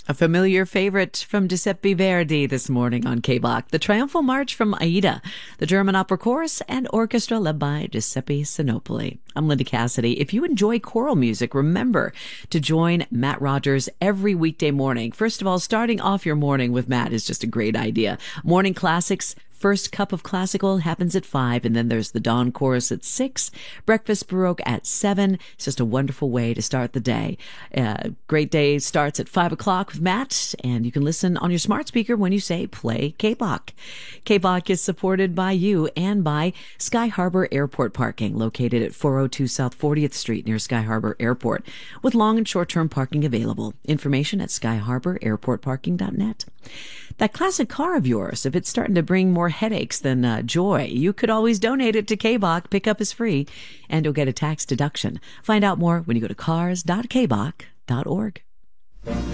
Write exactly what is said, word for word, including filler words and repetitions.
A familiar favorite from Giuseppe Verdi this morning on K B O C, the Triumphal March from Aida, the German Opera Chorus and Orchestra led by Giuseppe Sinopoli. I'm Linda Cassidy. If you enjoy choral music, remember to join Matt Rogers every weekday morning. First of all, starting off your morning with Matt is just a great idea. Morning classics. First cup of classical happens at five, and then there's the dawn chorus at six. Breakfast Baroque at seven. It's just a wonderful way to start the day. Uh, great day starts at five o'clock with Matt, and you can listen on your smart speaker when you say play K B O C. K B O C is supported by you and by Sky Harbor Airport Parking, located at four oh two South fortieth Street near Sky Harbor Airport, with long and short-term parking available. Information at sky harbor airport parking dot net. That classic car of yours, if it's starting to bring more headaches than uh, joy, you could always donate it to K B O C. Pickup is free, and you'll get a tax deduction. Find out more when you go to cars dot k b o c dot org.